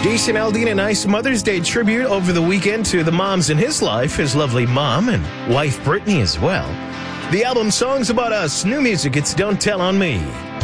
Jason Aldean, a nice Mother's Day tribute over the weekend to the moms in his life, his lovely mom and wife Brittany as well. The album Songs About Us, new music, it's Don't Tell on Me.